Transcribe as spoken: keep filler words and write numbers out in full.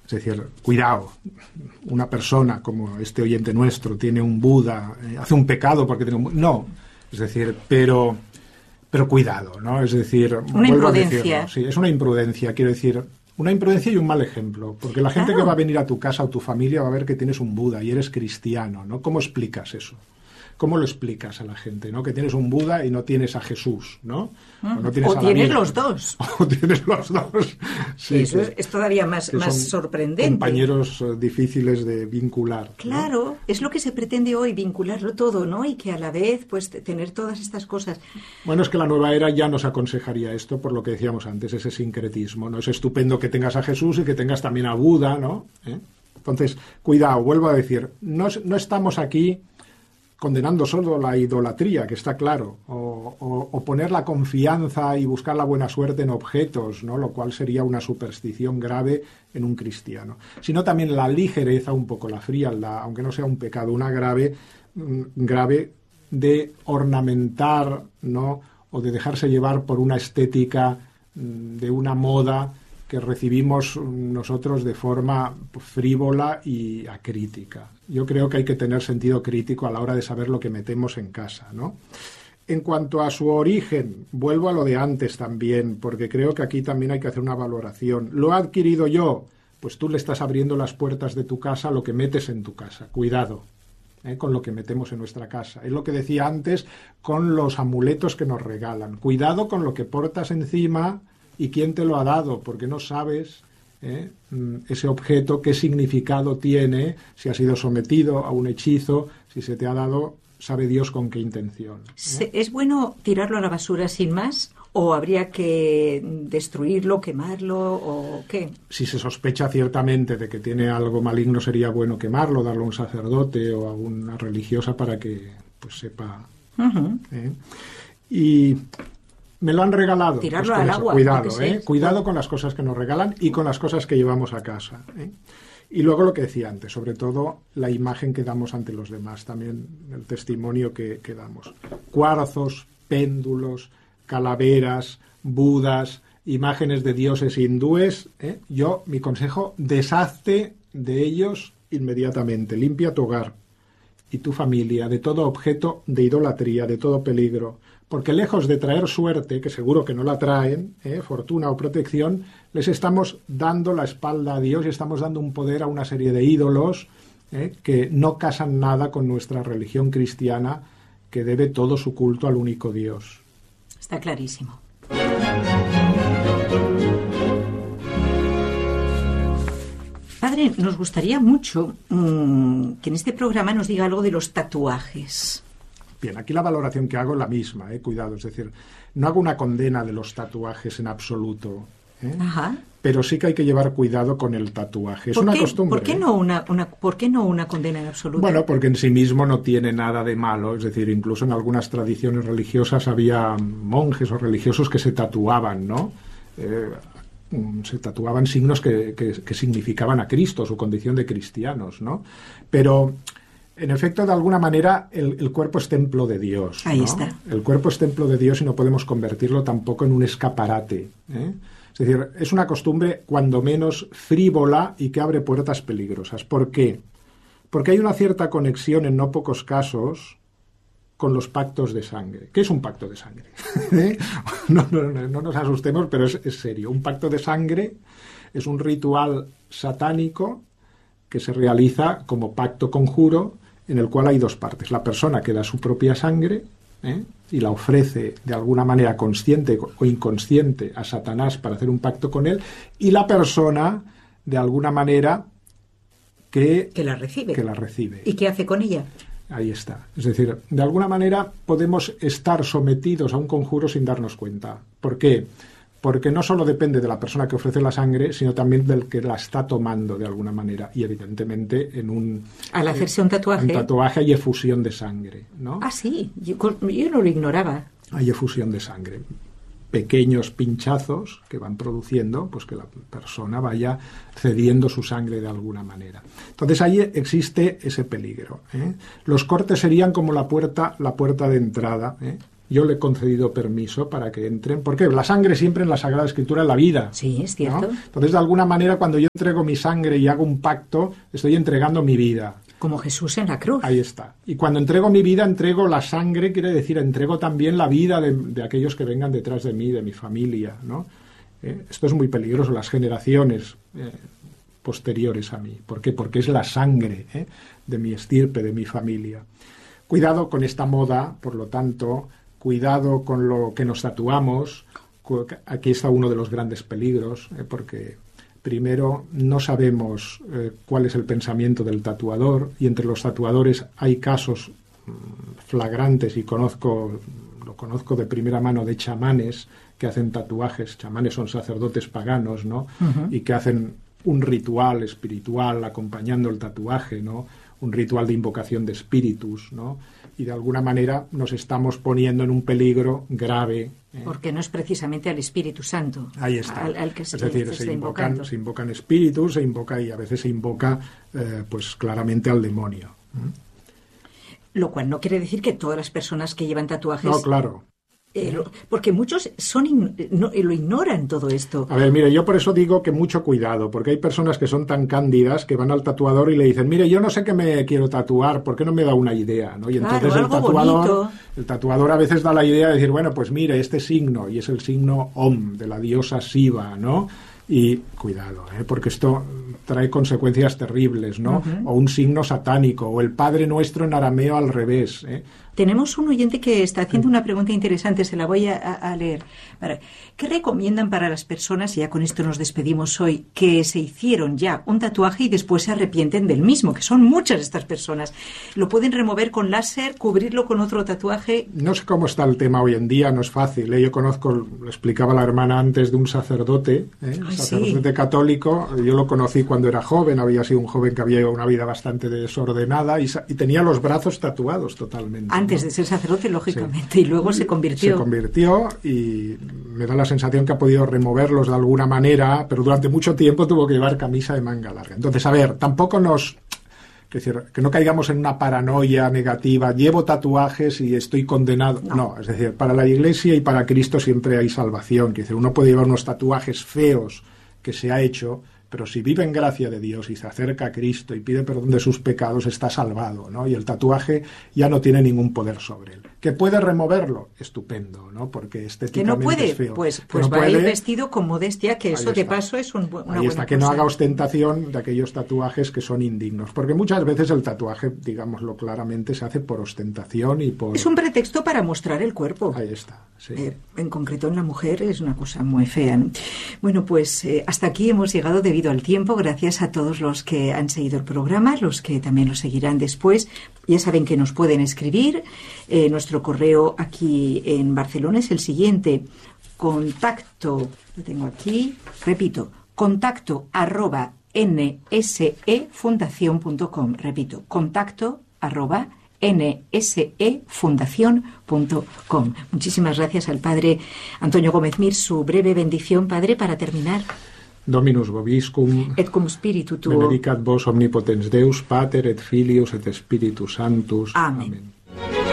Es decir, cuidado, una persona como este oyente nuestro tiene un Buda, eh, hace un pecado porque tiene un... No, es decir, pero, pero cuidado, ¿no? Es decir... Una imprudencia. Sí, es una imprudencia, quiero decir, una imprudencia y un mal ejemplo, porque la gente Claro. que va a venir a tu casa o tu familia va a ver que tienes un Buda y eres cristiano, ¿no? ¿Cómo explicas eso? ¿Cómo lo explicas a la gente, ¿no? Que tienes un Buda y no tienes a Jesús, ¿no? Mm. O, no tienes, o a la tienes Virgen. los dos. O tienes los dos. Sí, Eso que, es, es todavía más, que más son sorprendente. compañeros eh, difíciles de vincular, ¿no? Claro, es lo que se pretende hoy, vincularlo todo, ¿no? Y que a la vez, pues, tener todas estas cosas. Bueno, es que la nueva era ya nos aconsejaría esto, por lo que decíamos antes, ese sincretismo, ¿no? Es estupendo que tengas a Jesús y que tengas también a Buda, ¿no? ¿Eh? Entonces, cuidado, vuelvo a decir, no, no estamos aquí condenando solo la idolatría, que está claro, o, o, o poner la confianza y buscar la buena suerte en objetos, ¿no? Lo cual sería una superstición grave en un cristiano, sino también la ligereza, un poco la frialdad, aunque no sea un pecado, una grave, grave de ornamentar, ¿no? O de dejarse llevar por una estética de una moda que recibimos nosotros de forma frívola y acrítica. Yo creo que hay que tener sentido crítico a la hora de saber lo que metemos en casa, ¿no? En cuanto a su origen, vuelvo a lo de antes también, porque creo que aquí también hay que hacer una valoración. ¿Lo he adquirido yo? Pues tú le estás abriendo las puertas de tu casa a lo que metes en tu casa. Cuidado, ¿eh? Con lo que metemos en nuestra casa. Es lo que decía antes con los amuletos que nos regalan. Cuidado con lo que portas encima y quién te lo ha dado, porque no sabes ¿eh? ese objeto, qué significado tiene, si ha sido sometido a un hechizo, si se te ha dado, sabe Dios con qué intención. ¿eh? ¿Es bueno tirarlo a la basura sin más? ¿O habría que destruirlo, quemarlo o qué? Si se sospecha ciertamente de que tiene algo maligno, sería bueno quemarlo, darlo a un sacerdote o a una religiosa para que pues sepa. Uh-huh. ¿eh? Y me lo han regalado. Tirarlo pues al eso, agua. Cuidado, ¿eh? Cuidado con las cosas que nos regalan y con las cosas que llevamos a casa. ¿eh? Y luego lo que decía antes, sobre todo la imagen que damos ante los demás, también el testimonio que, que damos. Cuarzos, péndulos, calaveras, budas, imágenes de dioses hindúes. ¿eh? Yo, mi consejo, deshazte de ellos inmediatamente. Limpia tu hogar y tu familia de todo objeto de idolatría, de todo peligro. Porque lejos de traer suerte, que seguro que no la traen, ¿eh? fortuna o protección, les estamos dando la espalda a Dios y estamos dando un poder a una serie de ídolos ¿eh? que no casan nada con nuestra religión cristiana, que debe todo su culto al único Dios. Está clarísimo. Padre, nos gustaría mucho mmm, que en este programa nos diga algo de los tatuajes. Bien, aquí la valoración que hago es la misma, eh, cuidado, es decir, no hago una condena de los tatuajes en absoluto, ¿eh? Ajá. Pero sí que hay que llevar cuidado con el tatuaje. Es ¿Por una qué, costumbre. ¿por qué, ¿eh? no una, una, ¿Por qué no una condena en absoluto? Bueno, porque en sí mismo no tiene nada de malo, es decir, incluso en algunas tradiciones religiosas había monjes o religiosos que se tatuaban, ¿no? Eh, se tatuaban signos que, que, que significaban a Cristo, su condición de cristianos, ¿no? Pero en efecto, de alguna manera, el, el cuerpo es templo de Dios. Ahí ¿no? está. El cuerpo es templo de Dios y no podemos convertirlo tampoco en un escaparate. ¿eh? Es decir, es una costumbre cuando menos frívola y que abre puertas peligrosas. ¿Por qué? Porque hay una cierta conexión en no pocos casos con los pactos de sangre. ¿Qué es un pacto de sangre? ¿Eh? no, no, no, no nos asustemos, pero es, es serio. Un pacto de sangre es un ritual satánico que se realiza como pacto conjuro, en el cual hay dos partes. La persona que da su propia sangre ¿eh? y la ofrece de alguna manera consciente o inconsciente a Satanás para hacer un pacto con él, y la persona, de alguna manera, que, que la recibe. Que la recibe. ¿Y qué hace con ella? Ahí está. Es decir, de alguna manera podemos estar sometidos a un conjuro sin darnos cuenta. ¿Por qué? Porque no solo depende de la persona que ofrece la sangre, sino también del que la está tomando de alguna manera. Y evidentemente en un... Al hacerse un tatuaje... Un tatuaje hay efusión de sangre, ¿no? Ah, sí. Yo, yo no lo ignoraba. Hay efusión de sangre. Pequeños pinchazos que van produciendo pues que la persona vaya cediendo su sangre de alguna manera. Entonces ahí existe ese peligro. ¿eh? Los cortes serían como la puerta, la puerta de entrada, ¿eh? yo le he concedido permiso para que entren, porque la sangre siempre en la Sagrada Escritura es la vida. Sí, es cierto. ¿No? Entonces, de alguna manera, cuando yo entrego mi sangre y hago un pacto, estoy entregando mi vida. Como Jesús en la cruz. Ahí está. Y cuando entrego mi vida, entrego la sangre, quiere decir, entrego también la vida de, de aquellos que vengan detrás de mí, de mi familia, ¿no? Eh, esto es muy peligroso, las generaciones eh, posteriores a mí. ¿Por qué? Porque es la sangre eh, de mi estirpe, de mi familia. Cuidado con esta moda, por lo tanto, cuidado con lo que nos tatuamos. Aquí está uno de los grandes peligros, eh, porque primero no sabemos eh, cuál es el pensamiento del tatuador, y entre los tatuadores hay casos mmm, flagrantes, y conozco, lo conozco de primera mano, de chamanes que hacen tatuajes. Chamanes son sacerdotes paganos, ¿no? Uh-huh. Y que hacen un ritual espiritual acompañando el tatuaje, ¿no? Un ritual de invocación de espíritus, ¿no? Y de alguna manera nos estamos poniendo en un peligro grave. ¿eh? Porque no es precisamente al Espíritu Santo. Ahí está. Al, al que se, es decir, se, se, se, invocan, se invocan espíritus, se invoca, y a veces se invoca eh, pues claramente al demonio. ¿eh? Lo cual no quiere decir que todas las personas que llevan tatuajes... No, claro. Eh, lo, porque muchos son in, no, lo ignoran todo esto. A ver, mire, yo por eso digo que mucho cuidado, porque hay personas que son tan cándidas que van al tatuador y le dicen, mire, yo no sé qué me quiero tatuar, ¿por qué no me da una idea? ¿no? Y entonces claro, el tatuador, el tatuador a veces da la idea de decir, bueno, pues mire, este signo, y es el signo Om, de la diosa Shiva, ¿no? Y cuidado, ¿eh? Porque esto trae consecuencias terribles, ¿no? Uh-huh. O un signo satánico, o el Padre Nuestro en arameo al revés, ¿eh? Tenemos un oyente que está haciendo una pregunta interesante, se la voy a, a leer. ¿Qué recomiendan para las personas, y ya con esto nos despedimos hoy, que se hicieron ya un tatuaje y después se arrepienten del mismo? Que son muchas estas personas. ¿Lo pueden remover con láser, cubrirlo con otro tatuaje? No sé cómo está el tema hoy en día, no es fácil, ¿eh? Yo conozco, lo explicaba la hermana antes, de un sacerdote, ¿eh? Ay, sacerdote sí. católico. Yo lo conocí cuando era joven, había sido un joven que había llevado una vida bastante desordenada y, y tenía los brazos tatuados totalmente. Antes ¿no? de ser sacerdote, lógicamente, sí. Y luego se convirtió. Se convirtió y me da la sensación que ha podido removerlos de alguna manera, pero durante mucho tiempo tuvo que llevar camisa de manga larga. Entonces, a ver, tampoco nos... Es decir, que no caigamos en una paranoia negativa, llevo tatuajes y estoy condenado. No, no es decir, para la Iglesia y para Cristo siempre hay salvación. Es decir, uno puede llevar unos tatuajes feos que se ha hecho, pero si vive en gracia de Dios y se acerca a Cristo y pide perdón de sus pecados, está salvado, ¿no? Y el tatuaje ya no tiene ningún poder sobre él. ¿Que puede removerlo? Estupendo, ¿no? Porque estéticamente que no puede, es feo. Pues, pues no va puede, a ir vestido con modestia, que eso de paso es un, una Ahí buena está, que cosa. no haga ostentación de aquellos tatuajes que son indignos. Porque muchas veces el tatuaje, digámoslo claramente, se hace por ostentación y por... Es un pretexto para mostrar el cuerpo. Ahí está, sí. Eh, en concreto en la mujer es una cosa muy fea, ¿no? Bueno, pues eh, hasta aquí hemos llegado debido al tiempo. Gracias a todos los que han seguido el programa, los que también lo seguirán después. Ya saben que nos pueden escribir. Eh, nuestro correo aquí en Barcelona es el siguiente: contacto, lo tengo aquí, repito, contacto arroba nsefundación punto com. Repito, contacto arroba nsefundación punto com. Muchísimas gracias al padre Antonio Gómez Mir. Su breve bendición, padre, para terminar. Dominus vobiscum, et cum spiritu tuo, benedicat vos omnipotens Deus, Pater et Filius et Spiritus Sanctus. Amén. Amén.